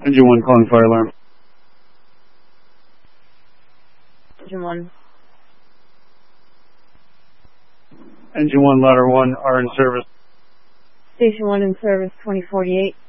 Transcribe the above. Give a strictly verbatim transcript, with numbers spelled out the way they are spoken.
Engine one calling fire alarm. Engine one. Engine one, ladder one are in service. Station one in service, twenty forty-eight.